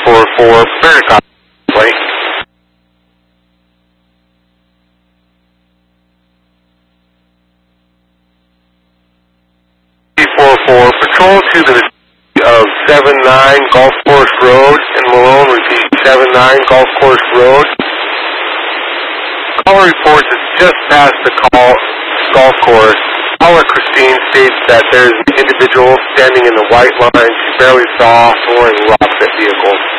344, prepare to copy. Plate. 344, patrol to the vicinity of 79 Golf Course Road, and Malone repeat 79 Golf Course Road. Caller reports it's just past the golf course. Caller Christine states that there is an individual standing in the white line she barely saw throwing rocks at vehicles.